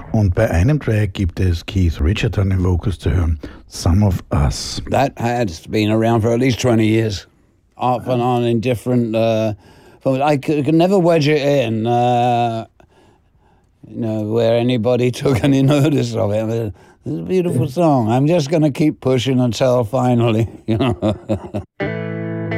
Und bei einem Track gibt es Keith Richards an den Vocals zu hören, Some of Us. That has been around for at least 20 years, off and on in different forms. I could never wedge it in, where anybody took any notice of it. It's a beautiful song. I'm just going to keep pushing until finally,